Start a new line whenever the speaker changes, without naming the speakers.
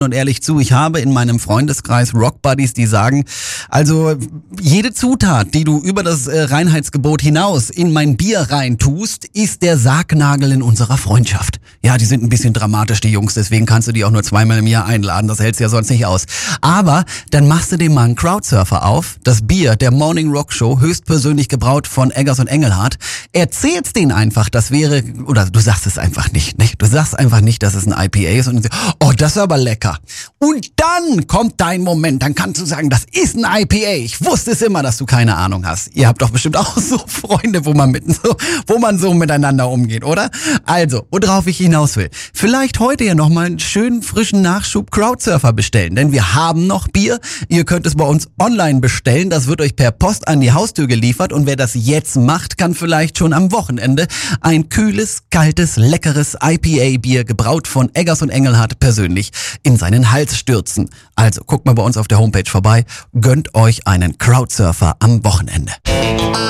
und ehrlich zu, ich habe in meinem Freundeskreis Rockbuddies, die sagen, also jede Zutat, die du über das Reinheitsgebot hinaus in mein Bier reintust, ist der Sargnagel in unserer Freundschaft. Ja, die sind ein bisschen dramatisch, die Jungs, deswegen kannst du die auch nur zweimal im Jahr einladen, das hältst du ja sonst nicht aus. Aber dann machst du dem mal einen Crowdsurfer auf, das Bier der Morning Rock Show, höchstpersönlich gebraut von Eggers und Engelhardt, erzählst denen einfach, das wäre, oder du sagst es einfach nicht, ne? Du sagst einfach nicht, dass es ein IPA ist und oh, das ist aber lecker. Und dann kommt dein Moment, dann kannst du sagen, das ist ein IPA. Ich wusste es immer, dass du keine Ahnung hast. Ihr habt doch bestimmt auch so Freunde, wo man so miteinander umgeht, oder? Also, worauf ich hinaus will. Vielleicht heute ja nochmal einen schönen, frischen Nachschub Crowdsurfer bestellen, denn wir haben noch Bier. Ihr könnt es bei uns online bestellen. Das wird euch per Post an die Haustür geliefert und wer das jetzt macht, kann vielleicht schon am Wochenende ein kühles, kaltes, leckeres IPA-Bier gebraut von Eggers und Engelhardt persönlich in seinen Hals stürzen. Also guckt mal bei uns auf der Homepage vorbei, gönnt euch einen Crowdsurfer am Wochenende.